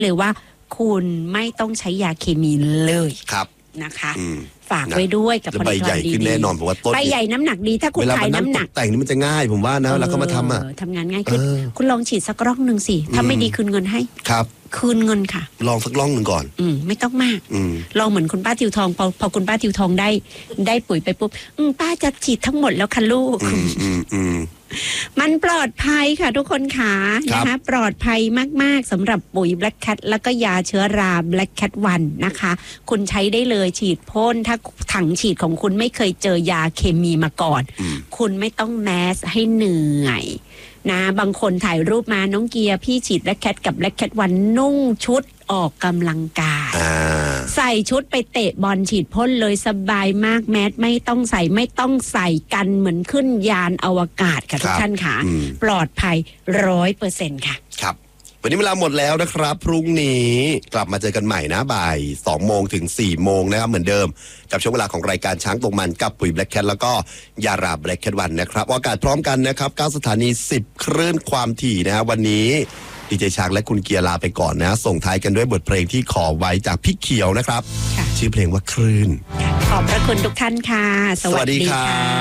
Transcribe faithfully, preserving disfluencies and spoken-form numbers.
เลยว่าคุณไม่ต้องใช้ยาเคมีเลยครับนะคะฝากไว้ด้วยกับผลิตภัณฑ์ดีๆแน่นอนผมว่าต้นใบใหญ่น้ำหนักดีถ้าคุณขายน้ำหนักแต่งนี่มันจะง่ายผมว่านะแล้วก็มาทำอ่ะทำงานง่ายขึ้นคุณลองฉีดสักร่องหนึ่งสิถ้าไม่ดีคืนเงินให้ครับคืนเงินค่ะลองสักร่องหนึ่งก่อนอืมไม่ต้องมากลองเหมือนคุณป้าทิวทองพอพอคุณป้าทิวทองได้ได้ปุ๋ยไปปุ๊บป้าจะฉีดทั้งหมดแล้วค่ะลูกมันปลอดภัยค่ะทุกคนค่ะนะคะปลอดภัยมากๆสำหรับปุ๋ย Black Cat แล้วก็ยาเชื้อรา Black Cat วันนะคะคุณใช้ได้เลยฉีดพ่นถ้าถังฉีดของคุณไม่เคยเจอยาเคมีมาก่อนคุณไม่ต้องแมสให้เหนื่อยนะบางคนถ่ายรูปมาน้องเกียร์พี่ฉีด Black Cat กับ Black Cat วันนุ่งชุดออกกำลังกายใส่ชุดไปเตะบอลฉีดพ่นเลยสบายมากแมสไม่ต้องใส่ไม่ต้องใส่กันเหมือนขึ้นยานอวกาศค่ะทุกท่านค่ะปลอดภัยร้อยเปอร์เซ็นต์ค่ะครับวันนี้เวลาหมดแล้วนะครับพรุ่งนี้กลับมาเจอกันใหม่นะบ่ายสองโมงถึงสี่โมงนะครับเหมือนเดิมกับช่วงเวลาของรายการช้างตกมันกับปุ๋ย Black Cat แล้วก็ยารา Black Cat วันนะครับอากาศพร้อมกันนะครับเก้าสถานีสิบคลื่นความถี่นะฮะวันนี้ดีเจช้างและคุณเกียร์ลาไปก่อนนะส่งท้ายกันด้วยบทเพลงที่ขอไว้จากพี่เขียวนะครับชื่อเพลงว่าคลื่นขอบพระคุณทุกท่านค่ะสวัสดีค่ะ